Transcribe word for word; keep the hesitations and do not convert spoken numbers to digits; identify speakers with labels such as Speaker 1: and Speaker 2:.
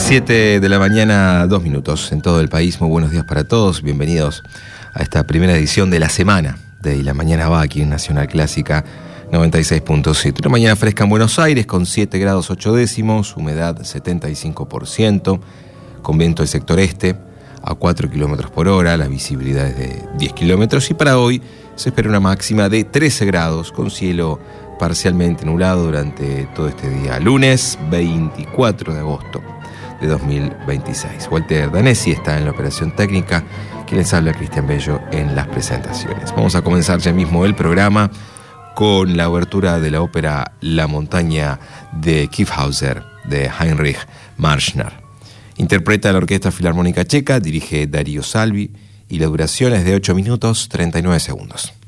Speaker 1: siete de la mañana, dos minutos en todo el país. Muy buenos días para todos. Bienvenidos a esta primera edición de la semana de Y la Mañana Va aquí en Nacional Clásica noventa y seis punto siete. Una mañana fresca en Buenos Aires con siete grados ocho décimos, humedad setenta y cinco por ciento, con viento del sector este a cuatro kilómetros por hora, la visibilidad es de diez kilómetros y para hoy se espera una máxima de trece grados con cielo parcialmente nublado durante todo este día. Lunes veinticuatro de agosto de dos mil veintiséis. Walter Danesi está en la operación técnica, quien les habla, Cristian Bello, en las presentaciones. Vamos a comenzar ya mismo el programa con la obertura de la ópera La montaña de Kyffhauser de Heinrich Marschner. Interpreta la Orquesta Filarmónica Checa, dirige Darío Salvi y la duración es de ocho minutos treinta y nueve segundos.